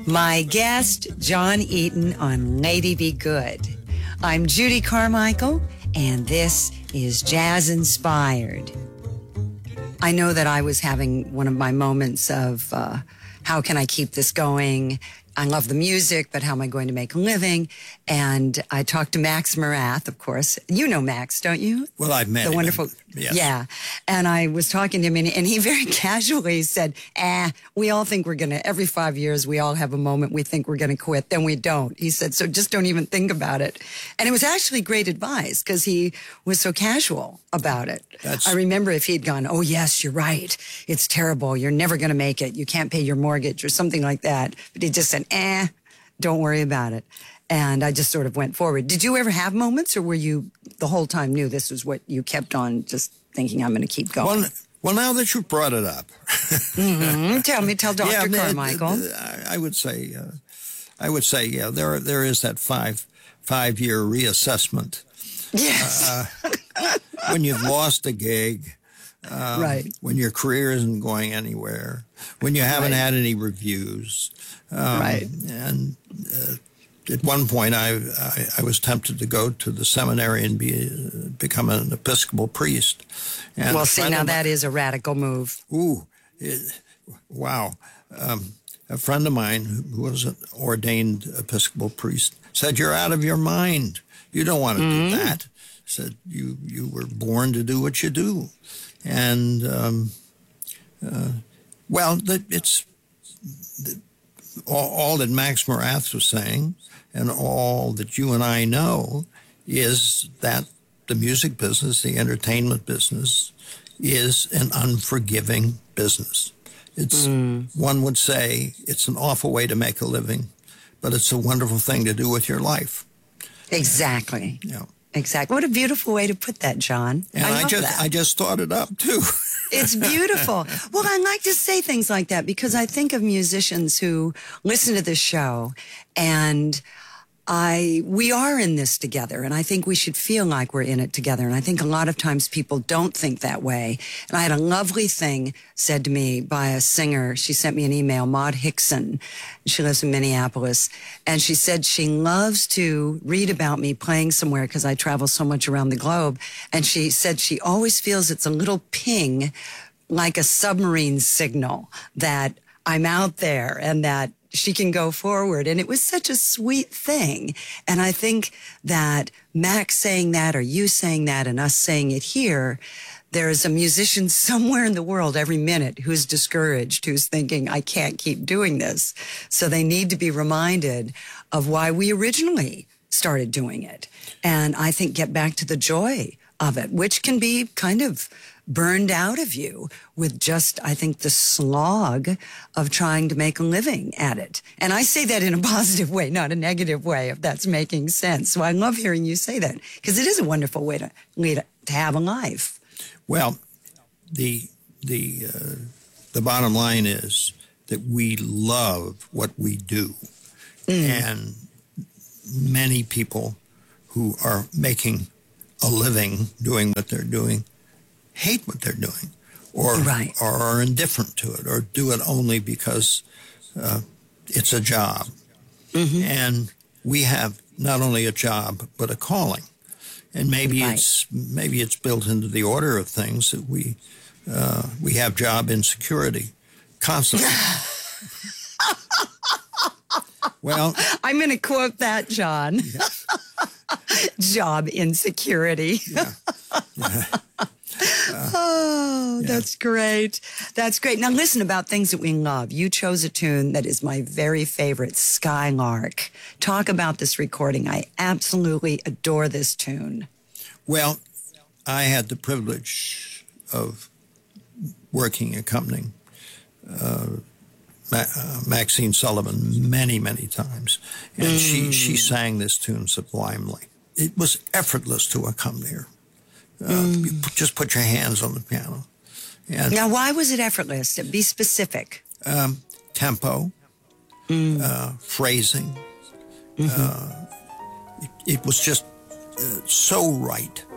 My guest, John Eaton on Lady Be Good. I'm Judy Carmichael, and this is Jazz Inspired. I know that I was having one of my moments of how can I keep this going? I love the music, but how am I going to make a living? And I talked to Max Morath, of course. You know Max, don't you? Well, I've met him. The wonderful, yes. Yeah. And I was talking to him, and he very casually said, we all think we're going to, every 5 years, we all have a moment we think we're going to quit, then we don't. He said, so just don't even think about it. And it was actually great advice because he was so casual about it. I remember if he'd gone, oh, yes, you're right. It's terrible. You're never going to make it. You can't pay your mortgage or something like that. But he just said, don't worry about it. And I just sort of went forward. Did you ever have moments, or were you the whole time knew this was what you kept on just thinking, I'm going to keep going? Well, now that you brought it up. Tell Dr. Carmichael. I would say, yeah, there is that five-year reassessment. Yes. When you've lost a gig. Right. When your career isn't going anywhere, when you haven't had any reviews. Right. And at one point, I was tempted to go to the seminary and become an Episcopal priest. And that is a radical move. Wow. A friend of mine who was an ordained Episcopal priest said, you're out of your mind. You don't want to do that. Said, you were born to do what you do. And, it's all that Max Morath was saying, and all that you and I know, is that the music business, the entertainment business, is an unforgiving business. It's one would say it's an awful way to make a living, but it's a wonderful thing to do with your life. Exactly. Yeah. Exactly. What a beautiful way to put that, John. And I just thought it up, too. It's beautiful. Well, I like to say things like that because I think of musicians who listen to this show, and we are in this together, and I think we should feel like we're in it together. And I think a lot of times people don't think that way. And I had a lovely thing said to me by a singer. She sent me an email, Maud Hickson. She lives in Minneapolis. And she said she loves to read about me playing somewhere because I travel so much around the globe. And she said she always feels it's a little ping, like a submarine signal, that I'm out there and that she can go forward. And it was such a sweet thing. And I think that Max saying that, or you saying that, and us saying it here, there's a musician somewhere in the world every minute who's discouraged, who's thinking, I can't keep doing this. So they need to be reminded of why we originally started doing it. And I think get back to the joy of it, which can be kind of burned out of you with just, I think, the slog of trying to make a living at it. And I say that in a positive way, not a negative way, if that's making sense. So I love hearing you say that because it is a wonderful way to have a life. Well, the bottom line is that we love what we do. And many people who are making a living doing what they're doing hate what they're doing, or are indifferent to it, or do it only because it's a job. And we have not only a job but a calling, and maybe it's built into the order of things that we have job insecurity constantly. Well, I'm going to quote that, John. Yes. Job insecurity. Yeah. That's great. That's great. Now listen about things that we love. You chose a tune that is my very favorite, Skylark. Talk about this recording. I absolutely adore this tune. Well, I had the privilege of working, accompanying Maxine Sullivan many, many times. And she sang this tune sublimely. It was effortless to accompany her. You just put your hands on the piano. And now, why was it effortless? Be specific. Tempo, phrasing. It was just so right.